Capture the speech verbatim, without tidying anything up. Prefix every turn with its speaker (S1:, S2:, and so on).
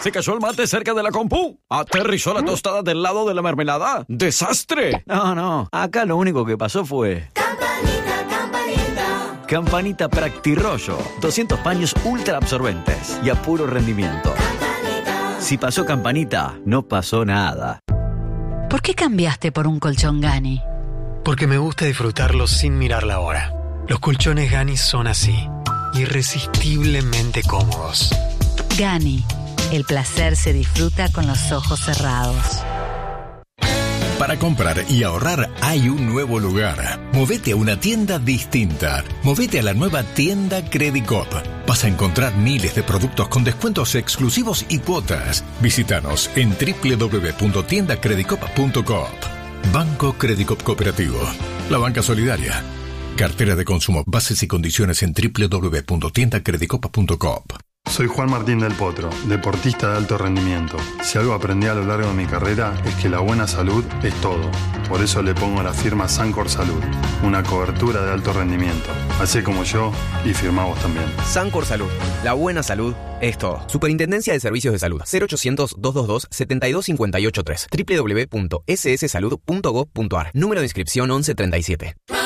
S1: Se cayó el mate cerca de la compu. Aterrizó la tostada del lado de la mermelada. ¡Desastre!
S2: No, no. Acá lo único que pasó fue...
S3: Campanita, campanita.
S2: Campanita Practirollo. doscientos paños ultra absorbentes y a puro rendimiento.
S3: Campanita.
S2: Si pasó Campanita, no pasó nada.
S4: ¿Por qué cambiaste por un colchón Gani?
S5: Porque me gusta disfrutarlo sin mirar la hora. Los colchones Gani son así, irresistiblemente cómodos.
S4: Gani, el placer se disfruta con los ojos cerrados.
S6: Para comprar y ahorrar hay un nuevo lugar. Movete a una tienda distinta. Movete a la nueva tienda Credicop. Vas a encontrar miles de productos con descuentos exclusivos y cuotas. Visítanos en doble u doble u doble u punto tienda credicop punto coop. Banco Credicop Cooperativo. La banca solidaria. Cartera de consumo. Bases y condiciones en doble u doble u doble u punto tienda credicop punto coop.
S7: Soy Juan Martín del Potro, deportista de alto rendimiento. Si algo aprendí a lo largo de mi carrera es que la buena salud es todo. Por eso le pongo la firma Sancor Salud, una cobertura de alto rendimiento. Así como yo, y firma vos también.
S8: Sancor Salud, la buena salud es todo. Superintendencia de Servicios de Salud, cero ochocientos, doscientos veintidós, setenta y dos cincuenta y ocho tres, doble u doble u doble u punto ese ese salud punto gov punto ar. Número de inscripción once treinta y siete.